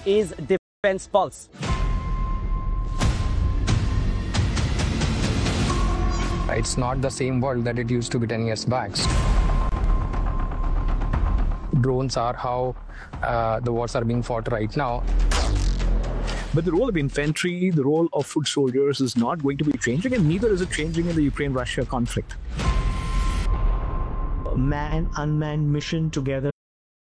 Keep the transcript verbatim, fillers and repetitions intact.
is Defense Pulse. It's not the same world that it used to be ten years back. Drones are how uh, the wars are being fought right now. But the role of infantry, the role of foot soldiers is not going to be changing, and neither is it changing in the Ukraine-Russia conflict. Man-unmanned mission together.